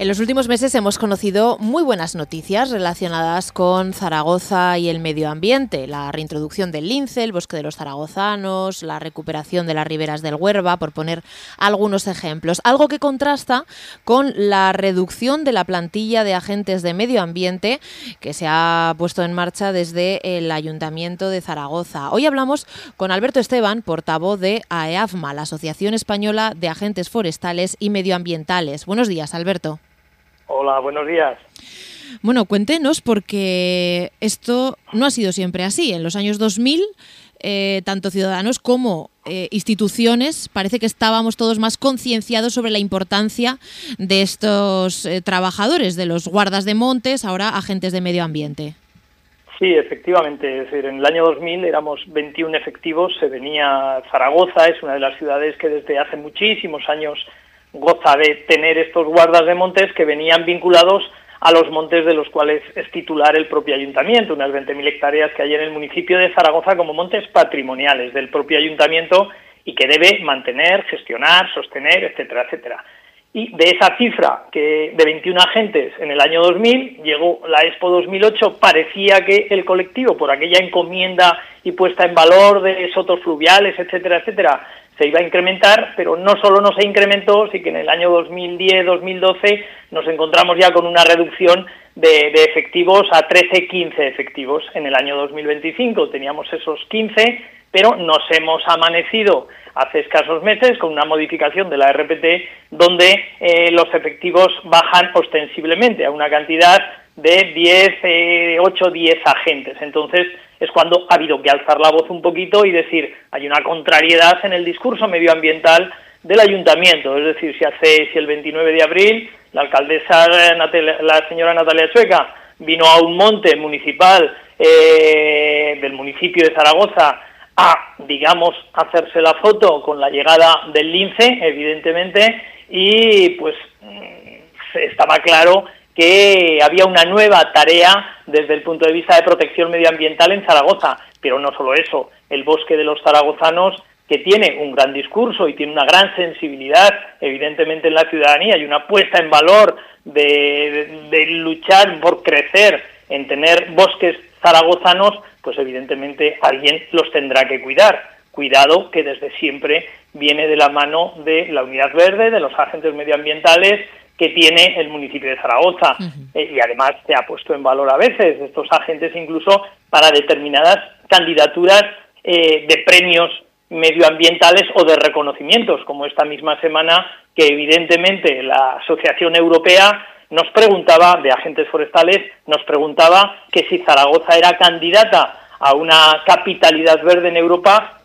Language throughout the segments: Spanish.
En los últimos meses hemos conocido muy buenas noticias relacionadas con Zaragoza y el medio ambiente. La reintroducción del lince, el bosque de los zaragozanos, la recuperación de las riberas del Huerva, por poner algunos ejemplos. Algo que contrasta con la reducción de la plantilla de agentes de medio ambiente que se ha puesto en marcha desde el Ayuntamiento de Zaragoza. Hoy hablamos con Alberto Esteban, portavoz de AEAFMA, la Asociación Española de Agentes Forestales y Medioambientales. Buenos días, Alberto. Hola, buenos días. Bueno, cuéntenos, porque esto no ha sido siempre así. En los años 2000, tanto ciudadanos como instituciones, parece que estábamos todos más concienciados sobre la importancia de estos trabajadores, de los guardas de montes, ahora agentes de medio ambiente. Sí, efectivamente. Es decir, en el año 2000 éramos 21 efectivos. Se venía Zaragoza, es una de las ciudades que desde hace muchísimos años goza de tener estos guardas de montes que venían vinculados a los montes de los cuales es titular el propio ayuntamiento, unas 20.000 hectáreas que hay en el municipio de Zaragoza como montes patrimoniales del propio ayuntamiento y que debe mantener, gestionar, sostener, etcétera, etcétera. Y de esa cifra de 21 agentes en el año 2000, llegó la Expo 2008, parecía que el colectivo, por aquella encomienda y puesta en valor de sotos fluviales, etcétera, etcétera, se iba a incrementar, pero no solo no se incrementó, sino que en el año 2010-2012 nos encontramos ya con una reducción de efectivos a 13-15 efectivos. En el año 2025 teníamos esos 15, pero nos hemos amanecido hace escasos meses con una modificación de la RPT donde los efectivos bajan ostensiblemente a una cantidad de 8-10 agentes. Entonces es cuando ha habido que alzar la voz un poquito y decir, hay una contrariedad en el discurso medioambiental del ayuntamiento. Es decir, si el 29 de abril la alcaldesa, la señora Natalia Chueca, vino a un monte municipal del municipio de Zaragoza a, digamos, hacerse la foto con la llegada del lince, evidentemente, y pues estaba claro que había una nueva tarea desde el punto de vista de protección medioambiental en Zaragoza, pero no solo eso, el bosque de los zaragozanos, que tiene un gran discurso y tiene una gran sensibilidad, evidentemente, en la ciudadanía, y una puesta en valor de luchar por crecer, en tener bosques zaragozanos, pues evidentemente alguien los tendrá que cuidar. Cuidado que desde siempre viene de la mano de la Unidad Verde, de los agentes medioambientales que tiene el municipio de Zaragoza. Y además se ha puesto en valor a veces estos agentes incluso para determinadas candidaturas de premios medioambientales o de reconocimientos, como esta misma semana que evidentemente la Asociación Europea nos preguntaba, de agentes forestales, nos preguntaba que si Zaragoza era candidata a una capitalidad verde en Europa,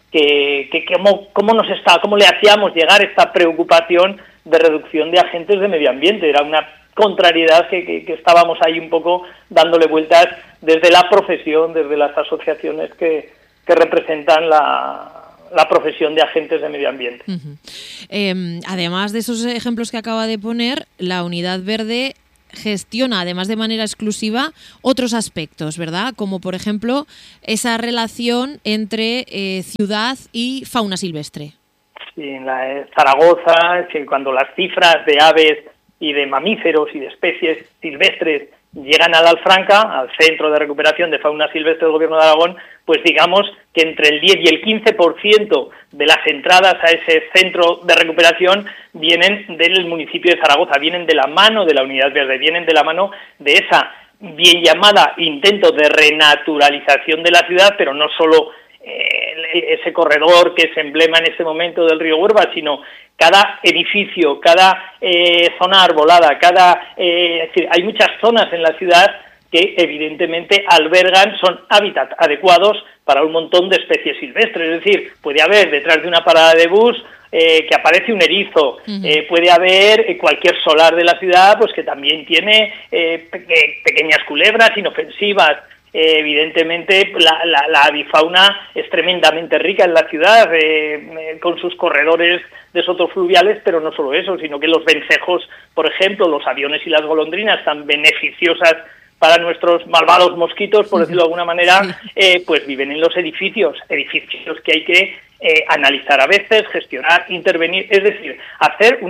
cómo le hacíamos llegar esta preocupación de reducción de agentes de medio ambiente. Era una contrariedad que estábamos ahí un poco dándole vueltas desde la profesión, desde las asociaciones que representan la profesión de agentes de medio ambiente. Además de esos ejemplos que acaba de poner, la Unidad Verde gestiona, además de manera exclusiva, otros aspectos, ¿verdad? Como, por ejemplo, esa relación entre ciudad y fauna silvestre. Sí, en Zaragoza, cuando las cifras de aves y de mamíferos y de especies silvestres llegan al Alfranca, al Centro de Recuperación de Fauna Silvestre del Gobierno de Aragón, pues digamos que entre el 10 y el 15% de las entradas a ese centro de recuperación vienen del municipio de Zaragoza, vienen de la mano de la Unidad Verde, vienen de la mano de esa bien llamada intento de renaturalización de la ciudad, pero no solo ese corredor que es emblema en este momento del río Huerva, sino cada edificio, cada zona arbolada, es decir, hay muchas zonas en la ciudad que evidentemente son hábitats adecuados para un montón de especies silvestres. Es decir, puede haber detrás de una parada de bus que aparece un erizo, puede haber cualquier solar de la ciudad pues que también tiene pequeñas culebras inofensivas. Evidentemente la avifauna es tremendamente rica en la ciudad, con sus corredores de sotos fluviales, pero no solo eso, sino que los vencejos, por ejemplo, los aviones y las golondrinas tan beneficiosas para nuestros malvados mosquitos, por decirlo de alguna manera, pues viven en los edificios que hay que analizar a veces, gestionar, intervenir, es decir, hacer una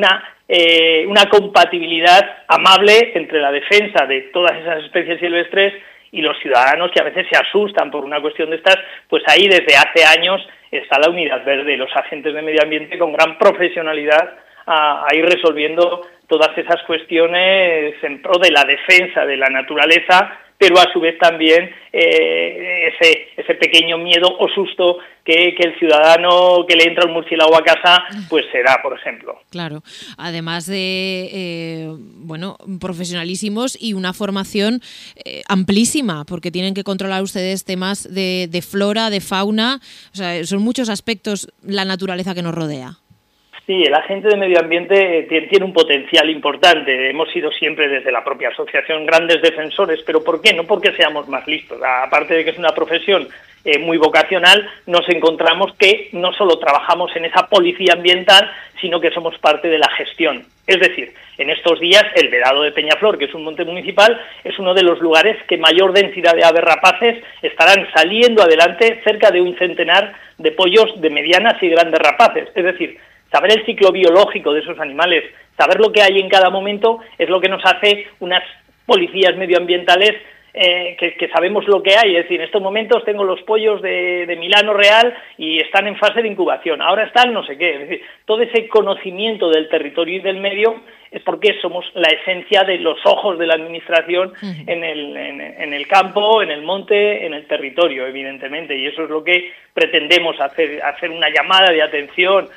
una compatibilidad amable entre la defensa de todas esas especies silvestres y los ciudadanos, que a veces se asustan por una cuestión de estas. Pues ahí desde hace años está la Unidad Verde, los agentes de medio ambiente con gran profesionalidad a ir resolviendo todas esas cuestiones en pro de la defensa de la naturaleza, pero a su vez también ese pequeño miedo o susto que el ciudadano que le entra un murciélago a casa pues se da, por ejemplo. Claro, además de profesionalísimos y una formación amplísima, porque tienen que controlar ustedes temas de flora, de fauna, o sea, son muchos aspectos la naturaleza que nos rodea. Sí, el agente de medio ambiente tiene un potencial importante. Hemos sido siempre desde la propia asociación grandes defensores, pero ¿por qué? No porque seamos más listos. Aparte de que es una profesión muy vocacional, nos encontramos que no solo trabajamos en esa policía ambiental, sino que somos parte de la gestión. Es decir, en estos días el Vedado de Peñaflor, que es un monte municipal, es uno de los lugares que mayor densidad de aves rapaces estarán saliendo adelante, cerca de un centenar de pollos de medianas y grandes rapaces. Es decir, saber el ciclo biológico de esos animales, saber lo que hay en cada momento, es lo que nos hace unas policías medioambientales que sabemos lo que hay. Es decir, en estos momentos tengo los pollos de Milano Real y están en fase de incubación, ahora están no sé qué. Es decir, todo ese conocimiento del territorio y del medio es porque somos la esencia de los ojos de la administración en el campo, en el monte, en el territorio, evidentemente, y eso es lo que pretendemos hacer una llamada de atención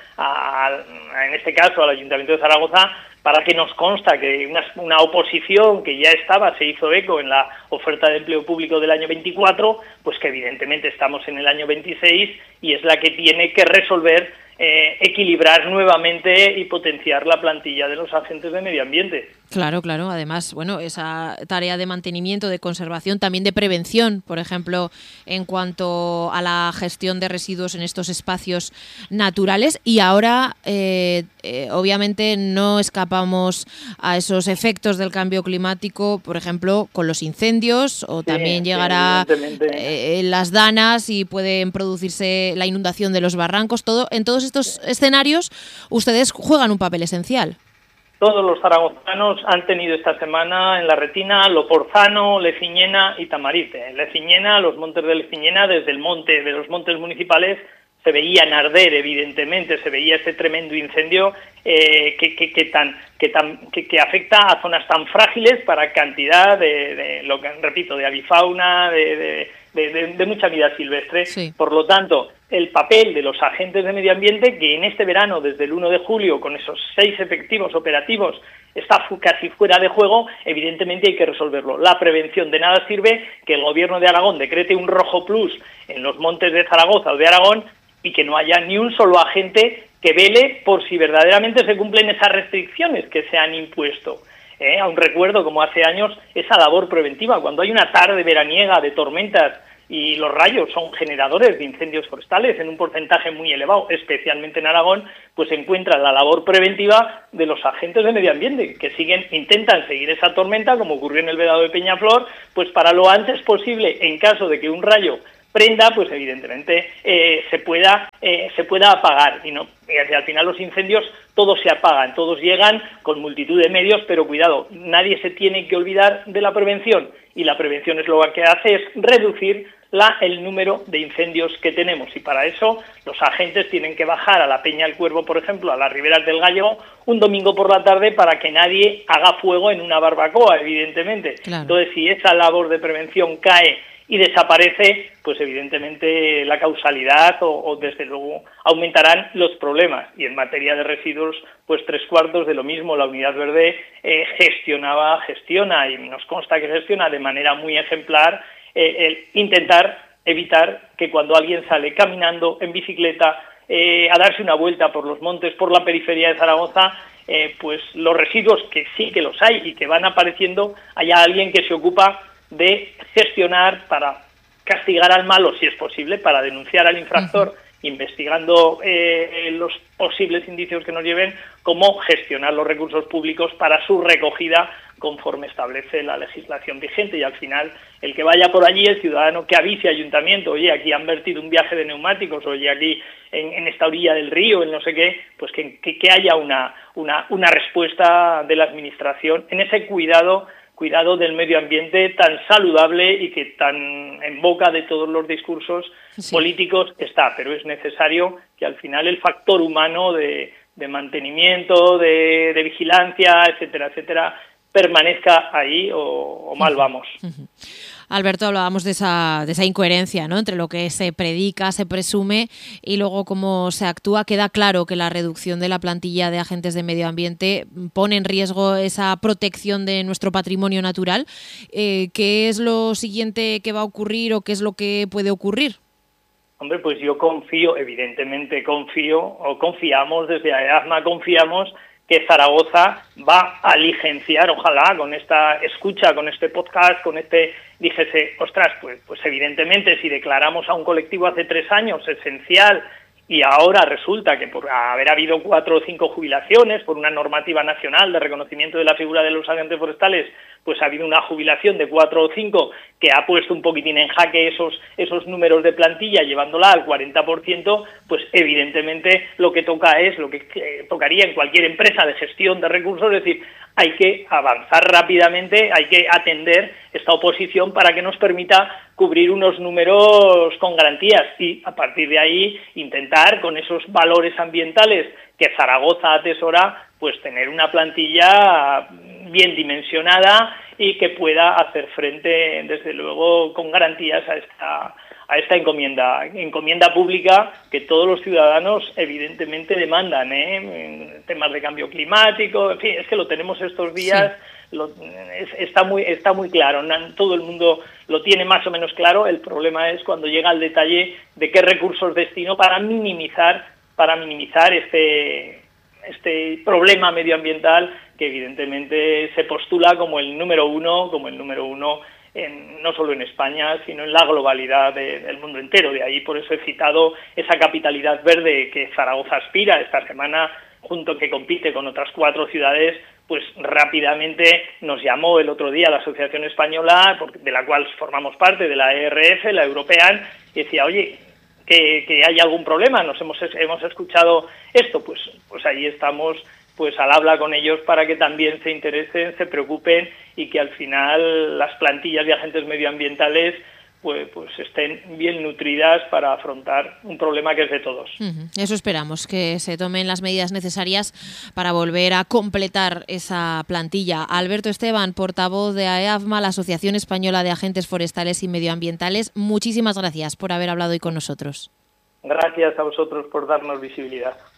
en este caso al Ayuntamiento de Zaragoza, para que nos consta que una oposición que ya estaba, se hizo eco en la oferta de empleo público del año 24, pues que evidentemente estamos en el año 26 y es la que tiene que resolver, equilibrar nuevamente y potenciar la plantilla de los agentes de medio ambiente. Claro, claro. Además, esa tarea de mantenimiento, de conservación, también de prevención, por ejemplo, en cuanto a la gestión de residuos en estos espacios naturales. Y ahora, obviamente, no escapamos a esos efectos del cambio climático, por ejemplo, con los incendios, o también llegará las danas y pueden producirse la inundación de los barrancos. En todos estos escenarios, ustedes juegan un papel esencial. Todos los zaragozanos han tenido esta semana en la retina Loporzano, Leciñena y Tamarite. En Leciñena, los montes de Leciñena, desde los montes municipales, se veían arder, evidentemente, se veía ese tremendo incendio que afecta a zonas tan frágiles para cantidad de avifauna, de mucha vida silvestre. Sí. Por lo tanto, el papel de los agentes de medio ambiente, que en este verano, desde el 1 de julio, con esos 6 efectivos operativos, está casi fuera de juego, evidentemente hay que resolverlo. La prevención, de nada sirve que el Gobierno de Aragón decrete un rojo plus en los montes de Zaragoza o de Aragón y que no haya ni un solo agente que vele por si verdaderamente se cumplen esas restricciones que se han impuesto. Aún recuerdo, como hace años, esa labor preventiva. Cuando hay una tarde veraniega de tormentas y los rayos son generadores de incendios forestales en un porcentaje muy elevado, especialmente en Aragón, pues se encuentra la labor preventiva de los agentes de medio ambiente, que intentan seguir esa tormenta, como ocurrió en el Vedado de Peñaflor, pues para lo antes posible, en caso de que un rayo prenda, pues evidentemente se pueda apagar y al final los incendios todos se apagan, todos llegan con multitud de medios, pero cuidado, nadie se tiene que olvidar de la prevención, y la prevención es lo que hace es reducir el número de incendios que tenemos, y para eso los agentes tienen que bajar a la Peña del Cuervo, por ejemplo, a las riberas del Gállego, un domingo por la tarde, para que nadie haga fuego en una barbacoa, evidentemente. Claro. Entonces, si esa labor de prevención cae y desaparece, pues evidentemente la causalidad o desde luego aumentarán los problemas. Y en materia de residuos, pues 3/4 de lo mismo. La Unidad Verde gestiona y nos consta que gestiona de manera muy ejemplar el intentar evitar que cuando alguien sale caminando, en bicicleta, a darse una vuelta por los montes, por la periferia de Zaragoza, pues los residuos, que sí que los hay y que van apareciendo, haya alguien que se ocupa de gestionar para castigar al malo, si es posible, para denunciar al infractor, investigando los posibles indicios que nos lleven, cómo gestionar los recursos públicos para su recogida, conforme establece la legislación vigente, y al final el que vaya por allí, el ciudadano que avise al ayuntamiento, oye, aquí han vertido un viaje de neumáticos, oye, aquí en esta orilla del río, en no sé qué, pues que haya una respuesta de la administración en ese cuidado del medio ambiente tan saludable y que tan en boca de todos los discursos políticos está, pero es necesario que al final el factor humano de mantenimiento, de vigilancia, etcétera, etcétera, permanezca ahí o mal vamos. Alberto, hablábamos de esa incoherencia, ¿no?, entre lo que se predica, se presume y luego cómo se actúa. Queda claro que la reducción de la plantilla de agentes de medio ambiente pone en riesgo esa protección de nuestro patrimonio natural. ¿Qué es lo siguiente que va a ocurrir o qué es lo que puede ocurrir? Hombre, pues yo evidentemente confiamos desde AEAFMA, confiamos que Zaragoza va a licenciar, ojalá, con esta escucha, con este podcast, dijese, ostras, pues evidentemente si declaramos a un colectivo hace 3 años esencial y ahora resulta que por haber habido 4 o 5 jubilaciones por una normativa nacional de reconocimiento de la figura de los agentes forestales, pues ha habido una jubilación de 4 o 5 que ha puesto un poquitín en jaque esos números de plantilla, llevándola al 40%, pues evidentemente lo que toca es lo que tocaría en cualquier empresa de gestión de recursos, es decir, hay que avanzar rápidamente, hay que atender esta oposición para que nos permita cubrir unos números con garantías y a partir de ahí intentar con esos valores ambientales que Zaragoza atesora, pues tener una plantilla bien dimensionada y que pueda hacer frente, desde luego, con garantías a esta encomienda pública que todos los ciudadanos evidentemente demandan, en temas de cambio climático, en fin, es que lo tenemos estos días, sí. Está muy claro, todo el mundo lo tiene más o menos claro, el problema es cuando llega al detalle de qué recursos destino para minimizar este problema medioambiental que evidentemente se postula como el número uno no solo en España, sino en la globalidad del mundo entero. De ahí por eso he citado esa capitalidad verde que Zaragoza aspira. Esta semana, que compite con otras 4 ciudades, pues rápidamente nos llamó el otro día la Asociación Española, de la cual formamos parte, de la ERF, la European, y decía, oye, que hay algún problema, hemos escuchado esto, pues ahí estamos pues al habla con ellos para que también se interesen, se preocupen y que al final las plantillas de agentes medioambientales pues estén bien nutridas para afrontar un problema que es de todos. Eso esperamos, que se tomen las medidas necesarias para volver a completar esa plantilla. Alberto Esteban, portavoz de AEAFMA, la Asociación Española de Agentes Forestales y Medioambientales, muchísimas gracias por haber hablado hoy con nosotros. Gracias a vosotros por darnos visibilidad.